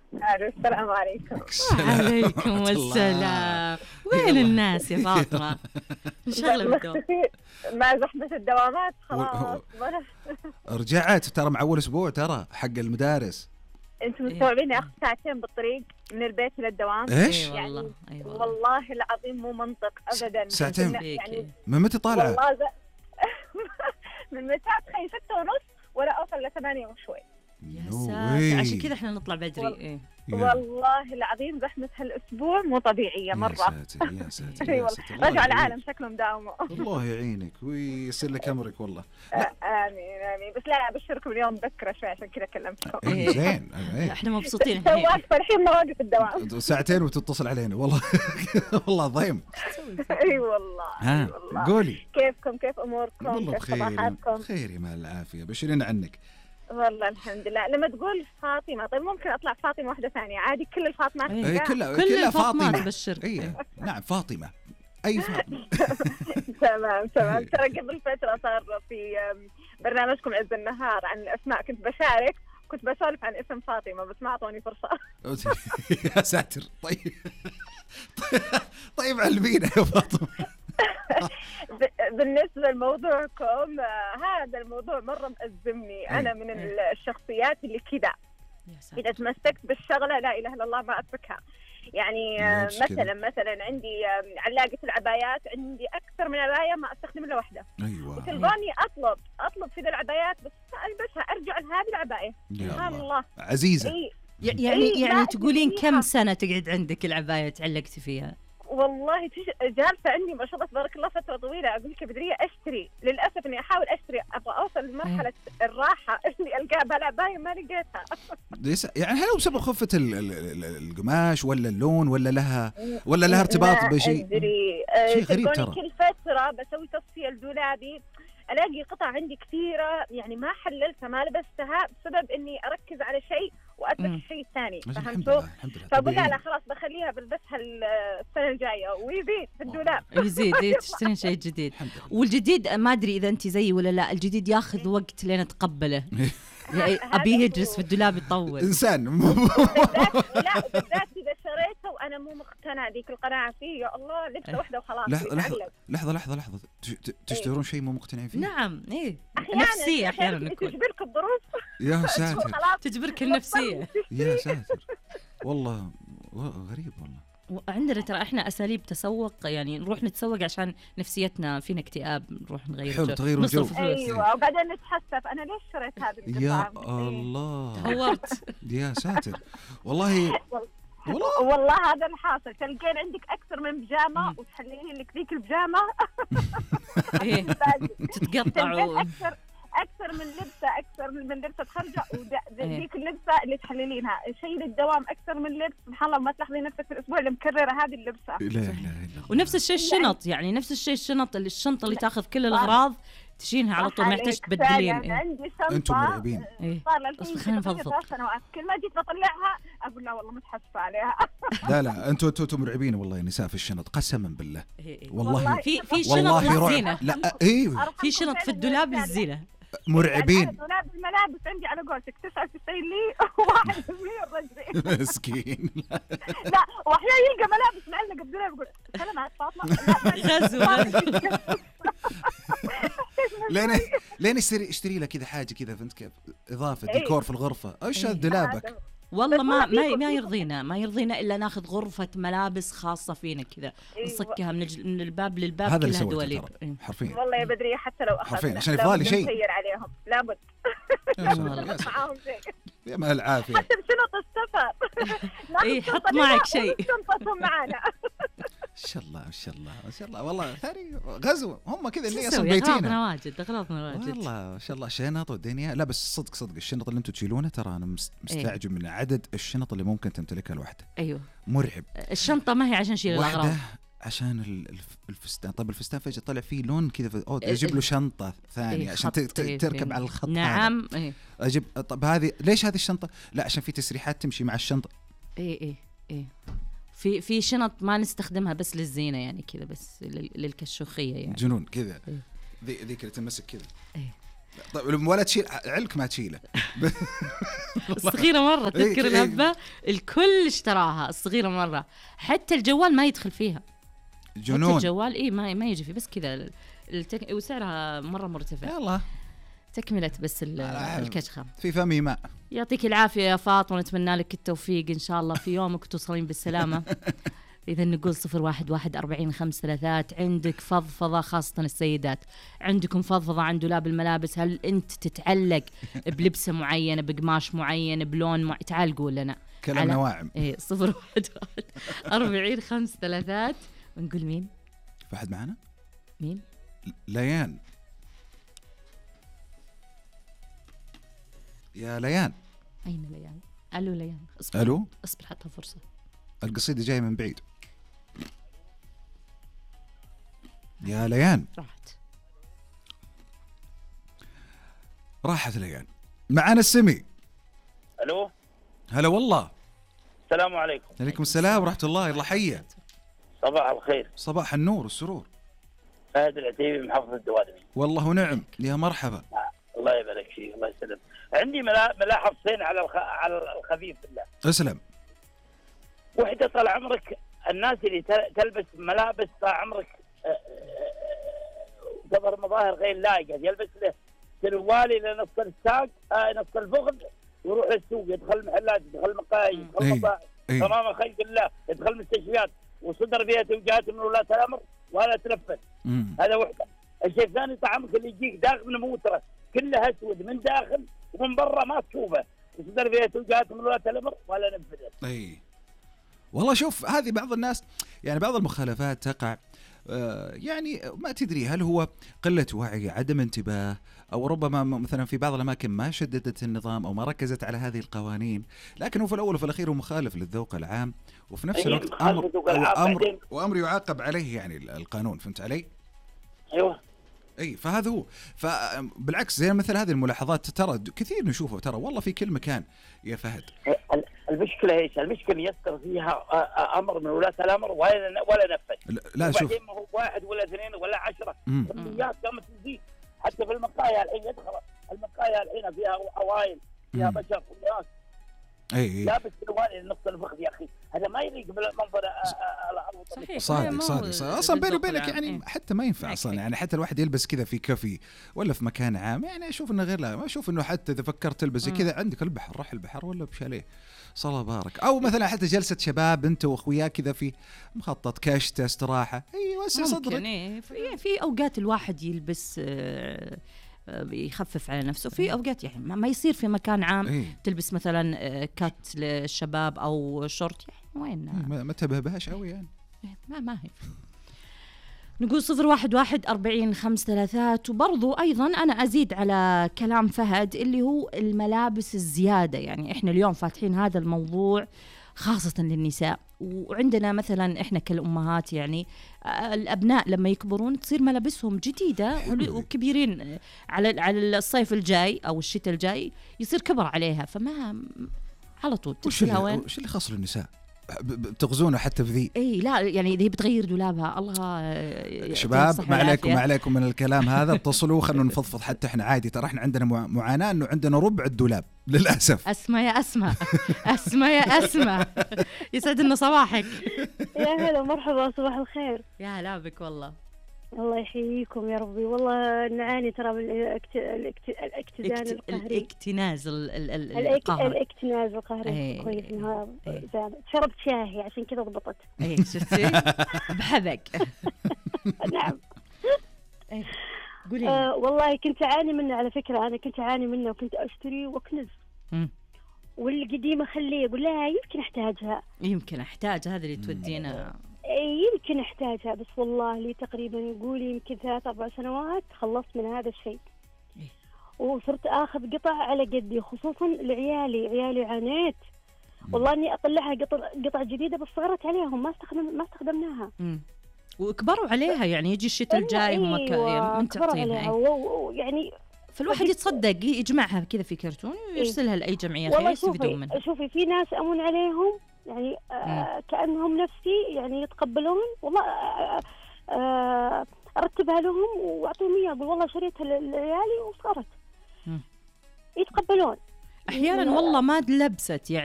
السلام عليكم. وعليكم السلام. وين الناس يا فاطمة؟ انشغلوا بالدوام مع زحمة الدوامات خلاص. رجعت ترى مع أول أسبوع ترى حق المدارس. أنتم مستوعبين أخذ ساعتين بالطريق من البيت إلى الدوام؟ إيش؟ يعني والله العظيم مو منطق أبدا. ساعتين يعني من متى طالعة؟ والله من متى؟ تخيل 6:30 ولا أوصل ل8 وشوي. يا ساتر، عشان كذا احنا نطلع بدري. والله العظيم زحمة هالأسبوع مو طبيعية مرة. يا ساتر يا ساتر يا ساتر. رجع العالم شكله مداومه. الله يعينك ويسر لك أمرك والله. آمين آمين. بس لا أبشركم اليوم بكرة شوي عشان كذا كلمتكم. زين. احنا مبسوطين. سواك فرحين مواقف الدوام. ساعتين وتتصل علينا والله. والله ضيم. اي والله. ها قولي. كيفكم؟ كيف أموركم؟ والله بخير. بخير مع العافية. بشرين عنك. والله الحمد لله. لما تقول فاطمة طيب ممكن أطلع فاطمة واحدة ثانية عادي؟ كل الفاطمات كل فاطمة بشر. نعم فاطمة أي فاطمة. تمام. ترى قبل فترة صار في برنامجكم عز النهار عن الأسماء، كنت بشارك، كنت بسولف عن اسم فاطمة بس ما أعطوني فرصة. يا ساتر. طيب علمينا يا فاطمة. بالنسبة لموضوعكم هذا الموضوع مرة مأزمني. أنا من الشخصيات اللي كذا إذا تمسكت بالشغلة لا إله إلا الله ما أتركها. يعني مثلا عندي علاقة العبايات، عندي أكثر من عباية ما أستخدم إلا واحدة. أيوة. وتلقوني أطلب في ذي العبايات بس ألبسها أرجع لهذه العباية. سبحان الله عزيزة. يعني تقولين كم سنة تقعد عندك العباية تعلقتي فيها؟ والله جالسة عندي ما شاء الله تبارك الله فترة طويلة. أقول لك بدرية أشتري، للأسف إني أحاول أشتري، أبغى أوصل لمرحلة الراحة اللي ألقاها بالعباية ما لقيتها. يعني هل هو بسبب خفة القماش ولا اللون ولا لها ارتباط بشيء؟ شيء غريب ترى. كل فترة بسوي تصفية لدولابي ألاقي قطع عندي كثيرة يعني ما حللتها ما لبستها بسبب إني أركز على شيء وأترك الشيء الثاني. فهمتوا؟ فأقول لا خلاص بخليها بلبسها السنة الجاية ويزيد في الدولاب. يزيد تشترين شيء جديد. والجديد ما أدري إذا أنت زيي ولا لا، الجديد ياخذ وقت لين أتقبله. أبيه يجلس في الدولاب يطول. إنسان. لا بالذات إذا شريته وأنا مو مقتنعة ذيك القناعة فيه. يا الله لبسة واحدة وخلاص. لحظة تشترون شيء مو مقتنعين فيه؟ نعم نفسية أحيانا تجبرك الظروف. يا ساتر. تجبرك النفسية. يا ساتر والله غريب والله. وعندنا ترى احنا اساليب تسوق، يعني نروح نتسوق عشان نفسيتنا فينا اكتئاب نروح نغير حلو تغير الجو. ايوه وبعدين نتحسف انا ليش شريت هذا القطعة. يا الله تهورت. يا ساتر والله هذا الحاصل. تلقين عندك اكثر من بيجامه وتحللين لك ذيك البيجامه. تتقطع اكثر من لبسه خرجه وذيك اللبسه اللي تحللينها. شيء للدوام اكثر من لبس سبحان الله ما تلاحظين نفسك في الاسبوع اللي مكرره هذه اللبسه. لا ونفس الشيء الشنط، يعني نفس الشيء الشنطه اللي تاخذ كل الاغراض تشيلها على طول ما يحتاج تبدلين. عندي شنطه انتم مرعبين. صار لي 3 سنوات كل ما جيت بطلعها اقول لا والله متحسفه عليها. لا انتم مرعبين والله نساء في الشنط قسما بالله. والله في شنط للزينه. لا في شنط في الدولاب للزينه. مرعبين. دولاب الملابس عندي على قولتك 99 لي و1 الرجلي. مسكين. لا واحيانا يلقى ملابس معلقه بدولاب يقول سلام على فاطمه. لين اشتري له كذا حاجه كذا فهمت كيف اضافه ديكور في الغرفه. ايش دولابك؟ والله ما يرضينا الا ناخذ غرفه ملابس خاصه فينا كذا نصكها من الباب للباب كلها دواليب حرفيا. والله يا بدرية حتى لو حرفيا عشان يفضل شيء نسير عليهم لابد. معاهم شيء يا ما العافيه. حتى بشنط السفر. حط معك شيء. شنطتهم معانا. ما شاء الله والله ثاني غزو هم كذا اللي اصلا بيتنا اغراضنا واجد والله ما شاء الله شنط والدنيا. لا بس صدق الشنط اللي انتم تشيلونها ترى انا مستعجب من عدد الشنط اللي ممكن تمتلكها الواحدة. ايوه مرعب. الشنطه ما هي عشان شيل الاغراض عشان الفستان. طيب الفستان فجأة طلع فيه لون كذا يجيب له شنطة ثانية عشان تركب على الخط. نعم اجيب. طب هذه ليش هذه الشنطة؟ لا عشان في تسريحات تمشي مع الشنطة. ايه في شنط ما نستخدمها بس للزينة يعني كذا بس للكشوخية يعني جنون كذا. ذيك اللي تمسك كذا. طيب ولا تشيل علك ما تشيله. الصغيرة مرة تذكر الهبة الكل اشتراها، الصغيرة مرة حتى الجوال ما يدخل فيها. جنون. حتى الجوال ما يجي فيه، بس كذا وسعرها مرة مرتفع. يلا تكملة بس الكشخة. في فمي ماء. يعطيك العافية يا فاطمة، ونتمنى لك التوفيق إن شاء الله في يومك توصلين بالسلامة. إذا نقول 01144533 عندك فضفضة، خاصة السيدات عندكم فضفضة عن دولاب الملابس. هل أنت تتعلق بلبسة معينة، بقماش معين، بلون تعال قول لنا. كلام نواعم. 01144533. ونقول مين؟ فهد معنا؟ مين؟ ليان. يا ليان. أين ليان؟ ألو ليان. ألو. اصبر حتى فرصة. القصيدة جاية من بعيد. يا ليان. راحت ليان. معنا السمي. الو. هلا والله. السلام عليكم. عليكم السلام ورحمة الله. الله حيه. صباح الخير. صباح النور والسرور. فهد العتيبي من محافظة الدوادمي. والله ونعم. يا مرحبا. الله يبارك فيك. الله يسلم. عندي ملاحظتين على الخفيف بالله. اسلم. وحدة طال عمرك، الناس اللي تلبس ملابس طال عمرك تظهر مظاهر غير لائقة، يلبس له سروال الى نص الساق نص الفخذ، ويروح للسوق، يدخل محلات، يدخل مقاهي، يدخل مطاعم، تمام خلق الله، يدخل مستشفيات وصدر فيها توجيهات من ولاة الامر ولا تنفذ. هذا وحده. الشيء الثاني طعمك اللي يجيك داخل من موتره كلها اسود من داخل ومن برا ما تشوفه، وصدر فيها توجيهات من ولاة الامر ولا نفذت. والله شوف، هذه بعض الناس يعني بعض المخالفات تقع يعني ما تدري هل هو قلة وعي، عدم انتباه، أو ربما مثلا في بعض الأماكن ما شددت النظام أو ما ركزت على هذه القوانين، لكن هو في الأول وفي الأخير هو مخالف للذوق العام، وفي نفس الوقت أمر يعاقب عليه يعني القانون. فهمت علي؟ أيوه. فهذا هو. فبالعكس زي مثل هذه الملاحظات ترى كثير نشوفه، ترى والله في كل مكان يا فهد. المشكلة ايش؟ المشكلة يصدر فيها امر من ولاة الامر ولا نفذ. لا شوف، ما هو واحد ولا اثنين ولا 10 كميات قامت تزيد. حتى في المقاهي الحين يدخل المقاهي الحين فيها عوائل، فيها بشر وناس لابس سروال نص الفخذ. يا اخي هذا ما يليق بالمنظر الوطني. صادق اصلا بيني وبينك يعني حتى ما ينفع اصلا، يعني حتى الواحد يلبس كذا في كافي ولا في مكان عام، يعني اشوف انه غير، لا ما اشوف انه حتى اذا فكرت تلبس كذا عندك البحر، روح البحر ولا بشاليه صلاه بارك، او مثلا حتى جلسه شباب انت واخوياك كذا في مخطط كشته استراحه، وسع صدرك. في اوقات الواحد يلبس يخفف على نفسه، في اوقات يعني ما يصير في مكان عام تلبس مثلا كات للشباب او شورت، يعني وين ما تبهبهاش قوي يعني ما هي. نقول 01144533. وبرضو أيضا أنا أزيد على كلام فهد اللي هو الملابس الزيادة. يعني إحنا اليوم فاتحين هذا الموضوع خاصة للنساء، وعندنا مثلا إحنا كالأمهات يعني الأبناء لما يكبرون تصير ملابسهم جديدة وكبيرين على الصيف الجاي أو الشتاء الجاي يصير كبر عليها، فما على طول تغسلها وين؟ وش اللي خاص للنساء؟ بتغزونه حتى في ذي؟ لا يعني إذا هي بتغير دولابها الله. شباب ما عليكم من الكلام هذا، اتصلوا خلونا نفضفض حتى احنا عادي، ترى احنا عندنا معاناة انه عندنا ربع الدولاب للأسف. أسمع يا أسمع يسعد لنا صباحك. يا هلا مرحبا، صباح الخير. يا هلا بك والله. الله يحييكم يا ربي. والله نعاني ترى بالاكتناز القهري. الاكتناز القهري. كويس انها شربت شاهي عشان كذا ضبطت. شفتي بحذق. نعم. قولي. والله كنت أعاني منه، على فكرة أنا كنت أعاني منه وكنت أشتري وأكنز. والقديمة خليه أقول لا يمكن أحتاجها، هذا اللي تودينا. يمكن أحتاجها، بس والله لي تقريبا يقول يمكن 3-4 سنوات خلصت من هذا الشيء. وصرت آخذ قطع على قدي، خصوصا لعيالي عانيت والله إني أطلعها قطع جديدة، بس صغرت عليهم ما استخدمناها. وكبروا عليها، يعني يجي الشتاء الجاي هم من تعطينها يعني فالواحد يتصدق يجمعها كذا في كرتون ويرسلها لأي جمعية خير يستفيدون منها. شوفي في ناس أمون عليهم يعني كأنهم نفسي، يعني يتقبلون والله. أرتبها لهم وأعطيهم إياها، أقول والله شريتها لعيالي وصارت يتقبلون احيانا والله ما لبست يعني